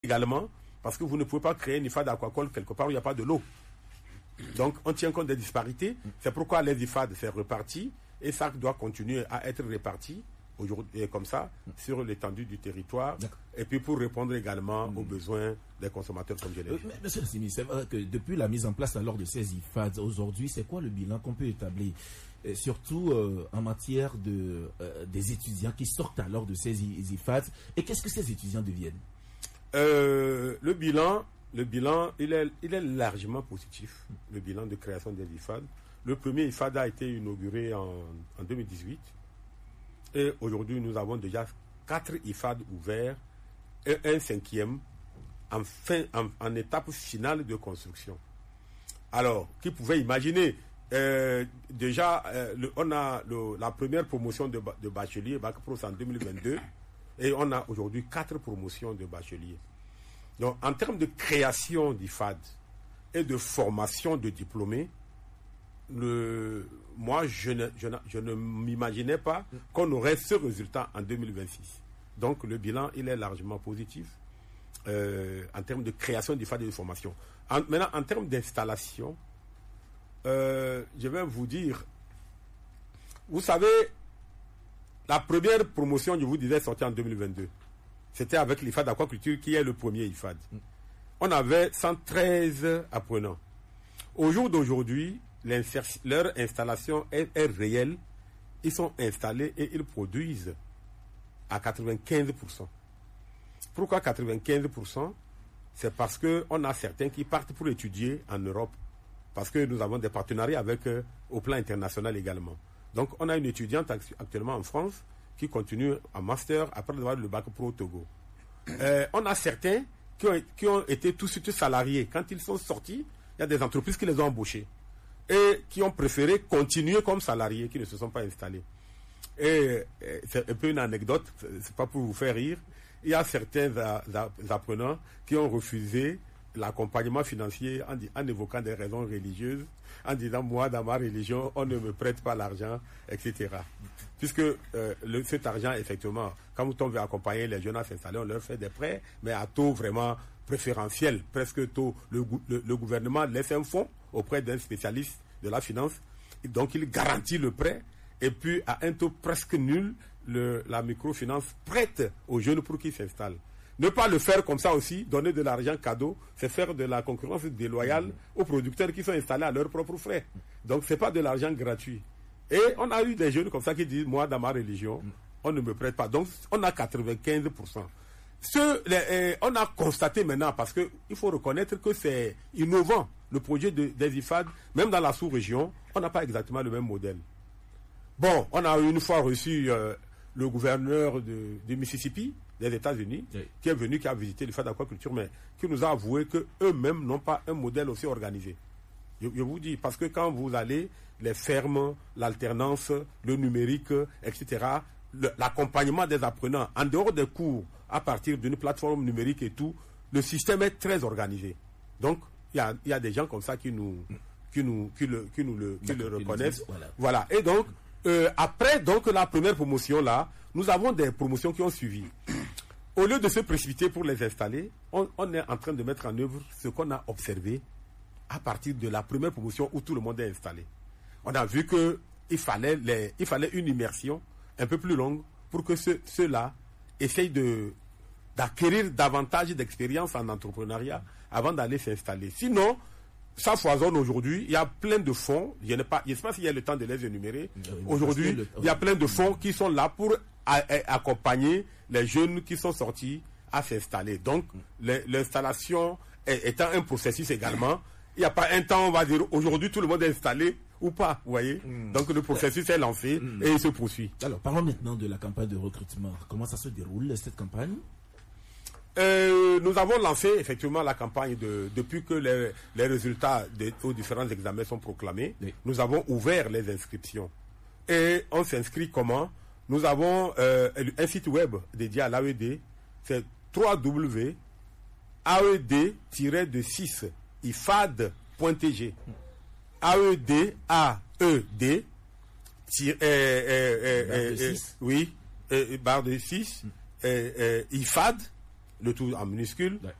également, parce que vous ne pouvez pas créer une IFAD aquacole quelque part où il n'y a pas de l'eau. Donc, on tient compte des disparités. C'est pourquoi les IFAD, c'est reparti, et ça doit continuer à être réparti aujourd'hui, comme ça, sur l'étendue du territoire, et puis pour répondre également aux besoins des consommateurs, comme je l'ai dit. Monsieur Assimi, c'est vrai que depuis la mise en place alors de ces IFAD, aujourd'hui, c'est quoi le bilan qu'on peut établir, et surtout en matière des étudiants qui sortent alors de ces IFAD, et qu'est-ce que ces étudiants deviennent? Le bilan, il est largement positif, le bilan de création des IFAD. Le premier IFAD a été inauguré en 2018. Et aujourd'hui, nous avons déjà 4 IFAD ouverts et un 5e en étape finale de construction. Alors, qui pouvait imaginer déjà, on a la première promotion de bachelier, Bac Pro, en 2022, et on a aujourd'hui 4 promotions de bachelier. Donc, en termes de création d'IFAD et de formation de diplômés, moi, je ne m'imaginais pas qu'on aurait ce résultat en 2026. Donc, le bilan, il est largement positif en termes de création d'IFAD et de formation. Maintenant, en termes d'installation, je vais vous dire, vous savez, la première promotion, je vous disais, sortie en 2022. C'était avec l'IFAD aquaculture qui est le premier IFAD. On avait 113 apprenants. Au jour d'aujourd'hui, leur installation est réelle. Ils sont installés et ils produisent à 95%. Pourquoi 95%? C'est parce qu'on a certains qui partent pour étudier en Europe. Parce que nous avons des partenariats avec au plan international également. Donc on a une étudiante actuellement en France qui continue en master après avoir le bac pro au Togo. On a certains qui ont été tout de suite salariés. Quand ils sont sortis, il y a des entreprises qui les ont embauchés et qui ont préféré continuer comme salariés, qui ne se sont pas installés. Et c'est un peu une anecdote, c'est pas pour vous faire rire. Il y a certains apprenants qui ont refusé l'accompagnement financier en évoquant des raisons religieuses, en disant, moi, dans ma religion, on ne me prête pas l'argent, etc. Puisque cet argent, effectivement, quand on veut accompagner les jeunes à s'installer, on leur fait des prêts, mais à taux vraiment préférentiel, presque taux. Le gouvernement laisse un fonds auprès d'un spécialiste de la finance, donc il garantit le prêt, et puis à un taux presque nul, la microfinance prête aux jeunes pour qu'ils s'installent. Ne pas le faire comme ça aussi, donner de l'argent cadeau, c'est faire de la concurrence déloyale aux producteurs qui sont installés à leurs propres frais. Donc c'est pas de l'argent gratuit. Et on a eu des jeunes comme ça qui disent, moi dans ma religion, on ne me prête pas. Donc on a 95%. On a constaté maintenant, parce qu'il faut reconnaître que c'est innovant, le projet des IFAD, même dans la sous-région, on n'a pas exactement le même modèle. Bon, on a une fois reçu le gouverneur du Mississippi, des États-Unis, qui est venu, qui a visité l'IFAD aquaculture, mais qui nous a avoué qu'eux-mêmes n'ont pas un modèle aussi organisé. Je vous dis, parce que quand vous allez, les fermes, l'alternance, le numérique, etc., l'accompagnement des apprenants, en dehors des cours, à partir d'une plateforme numérique et tout, le système est très organisé. Donc, il y a des gens comme ça qui le reconnaissent. Voilà. Et donc, après donc la première promotion là, nous avons des promotions qui ont suivi. Au lieu de se précipiter pour les installer, on est en train de mettre en œuvre ce qu'on a observé à partir de la première promotion où tout le monde est installé. On a vu qu'il fallait une immersion un peu plus longue pour que ceux-là essayent d'acquérir davantage d'expérience en entrepreneuriat avant d'aller s'installer. Sinon, ça foisonne aujourd'hui. Il y a plein de fonds. Je ne sais pas s'il y a le temps de les énumérer. Aujourd'hui, il y a plein de fonds qui sont là pour accompagner les jeunes qui sont sortis à s'installer. Donc, l'installation étant un processus également, il n'y a pas un temps, on va dire, aujourd'hui tout le monde est installé ou pas, vous voyez. Donc, le processus est lancé et il se poursuit. Alors, parlons maintenant de la campagne de recrutement. Comment ça se déroule, cette campagne? Nous avons lancé effectivement la campagne depuis que les résultats aux différents examens sont proclamés. Oui. Nous avons ouvert les inscriptions. Et on s'inscrit comment? Nous avons un site web dédié à l'AED. C'est www.aed-6 ifad.tg. AED, A-E-D, oui, barre de 6, IFAD, le tout en minuscule,